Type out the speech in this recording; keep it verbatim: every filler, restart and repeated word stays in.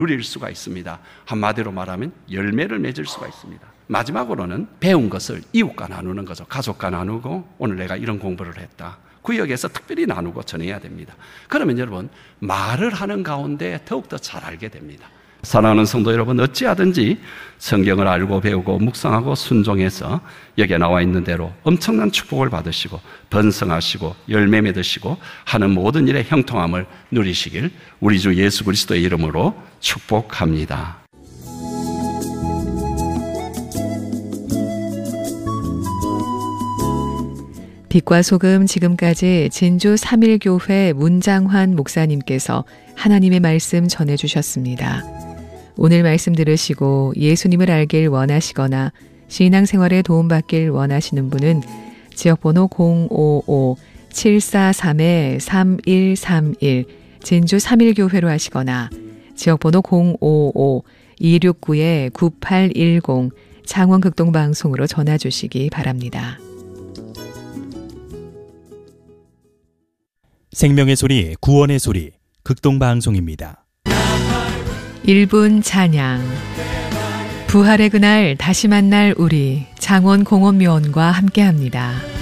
누릴 수가 있습니다. 한마디로 말하면 열매를 맺을 수가 있습니다. 마지막으로는 배운 것을 이웃과 나누는 거죠. 가족과 나누고 오늘 내가 이런 공부를 했다. 구역에서 특별히 나누고 전해야 됩니다. 그러면 여러분 말을 하는 가운데 더욱더 잘 알게 됩니다. 사랑하는 성도 여러분, 어찌하든지 성경을 알고 배우고 묵상하고 순종해서 여기에 나와 있는 대로 엄청난 축복을 받으시고 번성하시고 열매 맺으시고 하는 모든 일의 형통함을 누리시길 우리 주 예수 그리스도의 이름으로 축복합니다. 빛과 소금, 지금까지 진주 삼일교회 문장환 목사님께서 하나님의 말씀 전해주셨습니다. 오늘 말씀 들으시고 예수님을 알길 원하시거나 신앙생활에 도움받길 원하시는 분은 지역번호 공오오 칠사삼 삼일삼일 진주 삼일교회로 하시거나 지역번호 공오오 이육구 구팔일공 창원극동방송으로 전화주시기 바랍니다. 생명의 소리, 구원의 소리, 극동방송입니다. 일 분 찬양. 부활의 그날 다시 만날 우리 창원공원묘원과 함께합니다.